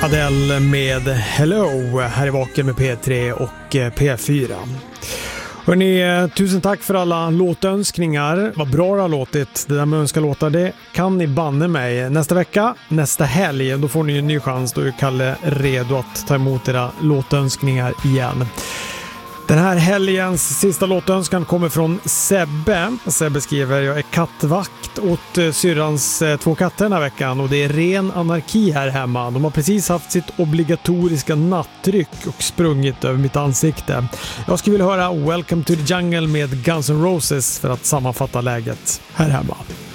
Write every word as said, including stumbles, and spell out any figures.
Adele med Hello här i Vaken med P tre och P fyra. Hörrni, tusen tack för alla låtönskningar. Vad bra det har låtit. Det där med önska låtar, det kan ni banne mig. Nästa vecka, nästa helg, då får ni en ny chans. Då är Kalle redo att ta emot era låtönskningar igen. Den här helgens sista låtönskan kommer från Sebbe. Sebbe skriver: jag är kattvakt åt syrrans två katter den här veckan och det är ren anarki här hemma. De har precis haft sitt obligatoriska nattryck och sprungit över mitt ansikte. Jag skulle vilja höra Welcome to the Jungle med Guns N' Roses för att sammanfatta läget här hemma.